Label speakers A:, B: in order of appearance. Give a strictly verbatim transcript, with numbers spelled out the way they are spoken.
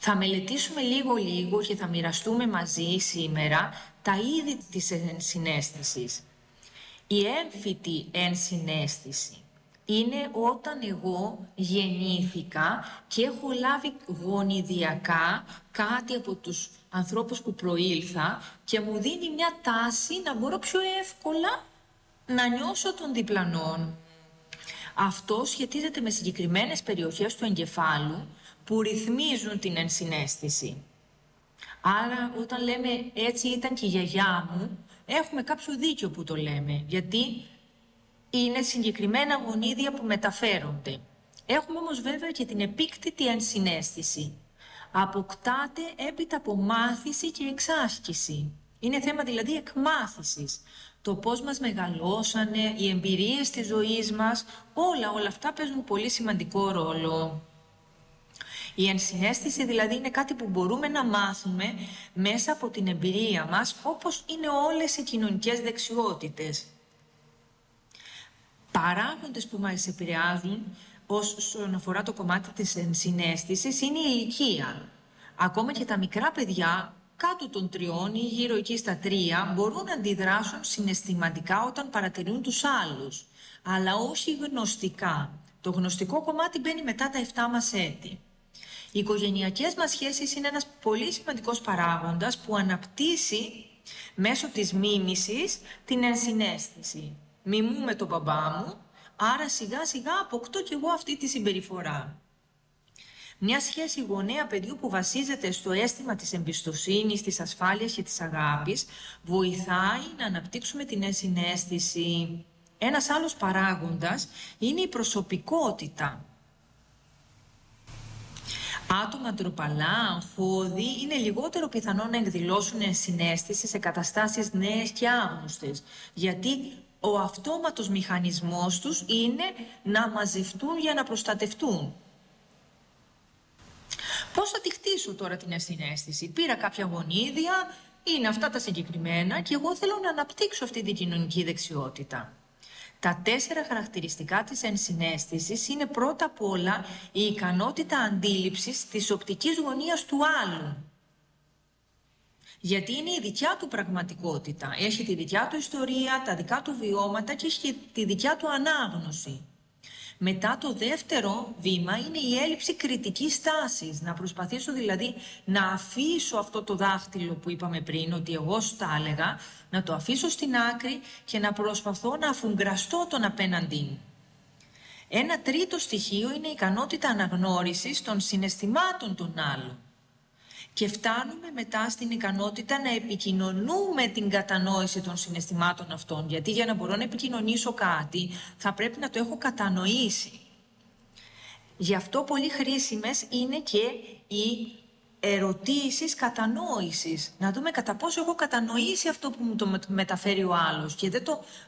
A: Θα μελετήσουμε λίγο-λίγο και θα μοιραστούμε μαζί σήμερα τα είδη της ενσυναίσθησης. Η έμφυτη ενσυναίσθηση είναι όταν εγώ γεννήθηκα και έχω λάβει γονιδιακά κάτι από τους ανθρώπους που προήλθα και μου δίνει μια τάση να μπορώ πιο εύκολα να νιώσω τον διπλανόν. Αυτό σχετίζεται με συγκεκριμένες περιοχές του εγκεφάλου που ρυθμίζουν την ενσυναίσθηση. Άρα όταν λέμε έτσι ήταν και η γιαγιά μου, έχουμε κάποιο δίκιο που το λέμε, γιατί είναι συγκεκριμένα γονίδια που μεταφέρονται. Έχουμε όμως βέβαια και την επίκτητη ενσυναίσθηση. Αποκτάται έπειτα από μάθηση και εξάσκηση. Είναι θέμα δηλαδή εκμάθησης. Το πώς μας μεγαλώσανε, οι εμπειρίες της ζωής μας, όλα, όλα αυτά παίζουν πολύ σημαντικό ρόλο. Η ενσυναίσθηση δηλαδή είναι κάτι που μπορούμε να μάθουμε μέσα από την εμπειρία μας, όπως είναι όλες οι κοινωνικές δεξιότητες. Παράγοντες που μας επηρεάζουν όσον αφορά το κομμάτι της ενσυναίσθησης είναι η ηλικία. Ακόμα και τα μικρά παιδιά κάτω των τριών ή γύρω εκεί στα τρία μπορούν να αντιδράσουν συναισθηματικά όταν παρατηρούν τους άλλους, αλλά όχι γνωστικά. Το γνωστικό κομμάτι μπαίνει μετά τα εφτά μας έτη. Οι οικογενειακές μας σχέσεις είναι ένας πολύ σημαντικός παράγοντας που αναπτύσσει μέσω της μίμησης την ενσυναίσθηση. Μιμούμε τον μπαμπά μου, άρα σιγά σιγά αποκτώ κι εγώ αυτή τη συμπεριφορά. Μια σχέση γονέα παιδιού που βασίζεται στο αίσθημα της εμπιστοσύνης, της ασφάλειας και της αγάπης βοηθάει να αναπτύξουμε την ενσυναίσθηση. Ένας άλλος παράγοντας είναι η προσωπικότητα. Άτομα ντροπαλά, αμφώδη, είναι λιγότερο πιθανό να εκδηλώσουν ενσυναίσθηση σε καταστάσεις νέες και άγνωστες, γιατί ο αυτόματος μηχανισμός τους είναι να μαζευτούν για να προστατευτούν. Πώς θα τη χτίσω τώρα την ενσυναίσθηση? Πήρα κάποια γονίδια, είναι αυτά τα συγκεκριμένα και εγώ θέλω να αναπτύξω αυτή την κοινωνική δεξιότητα. Τα τέσσερα χαρακτηριστικά της ενσυναίσθησης είναι πρώτα απ' όλα η ικανότητα αντίληψης της οπτικής γωνίας του άλλου. Γιατί είναι η δικιά του πραγματικότητα, έχει τη δικιά του ιστορία, τα δικά του βιώματα και έχει τη δικιά του ανάγνωση. Μετά το δεύτερο βήμα είναι η έλλειψη κριτικής στάσης, να προσπαθήσω δηλαδή να αφήσω αυτό το δάχτυλο που είπαμε πριν, ότι εγώ σου τα έλεγα, να το αφήσω στην άκρη και να προσπαθώ να αφουγκραστώ τον απέναντί μου. Ένα τρίτο στοιχείο είναι η ικανότητα αναγνώρισης των συναισθημάτων των άλλων. Και φτάνουμε μετά στην ικανότητα να επικοινωνούμε την κατανόηση των συναισθημάτων αυτών. Γιατί για να μπορώ να επικοινωνήσω κάτι θα πρέπει να το έχω κατανοήσει. Γι' αυτό πολύ χρήσιμες είναι και οι ερωτήσεις κατανόησης. Να δούμε κατά πόσο έχω κατανοήσει αυτό που μου το μεταφέρει ο άλλος και δεν το